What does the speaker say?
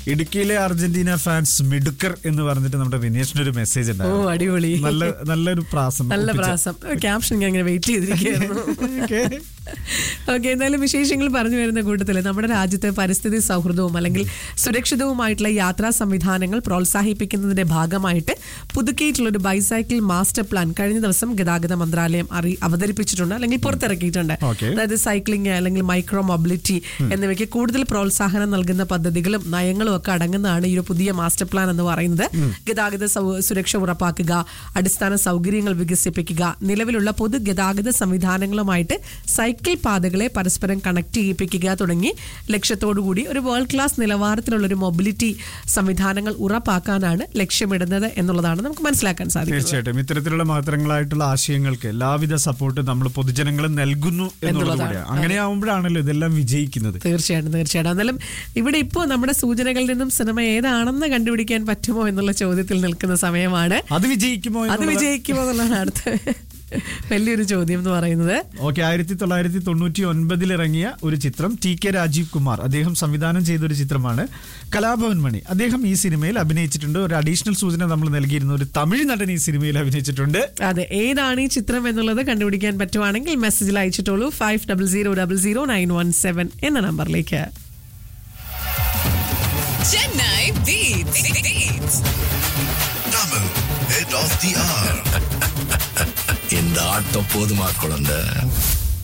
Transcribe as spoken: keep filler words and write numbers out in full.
ഇടുക്കിയിലെ Argentina fans മിടുക്കർ എന്ന് പറഞ്ഞിട്ട് നമ്മുടെ വിനേഷിന് ഒരു മെസ്സേജ് ഉണ്ട്. ഓ അടിപൊളി, നല്ല നല്ലൊരു പ്രാസം, നല്ല പ്രാസം. ക്യാപ്ഷൻ അങ്ങനെ വെയിറ്റ് ചെയ്തിരിക്കുകയായിരുന്നു. ഓക്കെ, എന്തായാലും വിശേഷങ്ങൾ പറഞ്ഞു വരുന്ന കൂട്ടത്തിൽ നമ്മുടെ രാജ്യത്ത് പരിസ്ഥിതി സൗഹൃദവും അല്ലെങ്കിൽ സുരക്ഷിതവുമായിട്ടുള്ള യാത്രാ സംവിധാനങ്ങൾ പ്രോത്സാഹിപ്പിക്കുന്നതിന്റെ ഭാഗമായിട്ട് പുതുക്കിയിട്ടുള്ള ഒരു ബൈസൈക്കിൾ മാസ്റ്റർ പ്ലാൻ കഴിഞ്ഞ ദിവസം ഗതാഗത മന്ത്രാലയം അറി അവതരിപ്പിച്ചിട്ടുണ്ട് അല്ലെങ്കിൽ പുറത്തിറക്കിയിട്ടുണ്ട്. അതായത് സൈക്ലിംഗ് അല്ലെങ്കിൽ മൈക്രോ മൊബിലിറ്റി എന്നിവയ്ക്ക് കൂടുതൽ പ്രോത്സാഹനം നൽകുന്ന പദ്ധതികളും നയങ്ങളും ഒക്കെ അടങ്ങുന്നതാണ് ഈ ഒരു പുതിയ മാസ്റ്റർ പ്ലാൻ എന്ന് പറയുന്നത്. ഗതാഗത സുരക്ഷ ഉറപ്പാക്കുക, അടിസ്ഥാന സൗകര്യങ്ങൾ വികസിപ്പിക്കുക, നിലവിലുള്ള പൊതുഗതാഗത സംവിധാനങ്ങളുമായിട്ട് സൈക്കിൾ പാതകളെ പരസ്പരം കണക്ട് ചെയ്യിപ്പിക്കുക തുടങ്ങി ലക്ഷ്യത്തോടുകൂടി ഒരു വേൾഡ് ക്ലാസ് നിലവാരത്തിലുള്ള ഒരു മൊബിലിറ്റി സംവിധാനങ്ങൾ ഉറപ്പാക്കാനാണ് ലക്ഷ്യമിടുന്നത് എന്നുള്ളതാണ് നമുക്ക് മനസ്സിലാക്കാൻ സാധിക്കും. തീർച്ചയായിട്ടും ഇത്തരത്തിലുള്ള മഹത്തരങ്ങളായിട്ടുള്ള ആശയങ്ങൾക്ക് എല്ലാവിധ സപ്പോർട്ട് നമ്മൾ പൊതുജനങ്ങളും നൽകുന്നു എന്നുള്ളതാണ്. അങ്ങനെയാവുമ്പോഴാണല്ലോ ഇതെല്ലാം വിജയിക്കുന്നത്. തീർച്ചയായിട്ടും തീർച്ചയായിട്ടും എന്നാലും ഇവിടെ ഇപ്പോൾ നമ്മുടെ സൂചനകളിൽ നിന്നും സിനിമ ഏതാണെന്ന് കണ്ടുപിടിക്കാൻ പറ്റുമോ എന്നുള്ള ചോദ്യത്തിൽ നിൽക്കുന്ന സമയമാണ്. അത് വിജയിക്കുമോ അത് വിജയിക്കുമോ എന്നുള്ളതാണ് അടുത്ത വലിയൊരു ചോദ്യം എന്ന് പറയുന്നത്. ഓക്കെ, ആയിരത്തി തൊള്ളായിരത്തി തൊണ്ണൂറ്റി ഒൻപതിൽ ഇറങ്ങിയ ഒരു ചിത്രം, ടി കെ രാജീവ് കുമാർ അദ്ദേഹം സംവിധാനം ചെയ്ത ഒരു ചിത്രമാണ് കലാഭവൻ മണി. അദ്ദേഹം ഈ സിനിമയിൽ അഭിനയിച്ചിട്ടുണ്ട്. ഒരു അഡീഷണൽ സൂചന നമ്മൾ നൽകിയിരുന്ന ഒരു തമിഴ് നടൻ ഈ സിനിമയിൽ അഭിനയിച്ചിട്ടുണ്ട്. അതെ, ഏതാണ് ഈ ചിത്രം എന്നുള്ളത് കണ്ടുപിടിക്കാൻ പറ്റുവാണെങ്കിൽ മെസ്സേജിൽ അയച്ചിട്ടുള്ളൂ five double zero double zero nine one seven എന്ന നമ്പറിലേക്ക്. Chennai Beats. Beats. Tamil Head of the Hour. இந்த ஆட்டம் போதுமா குழந்தை?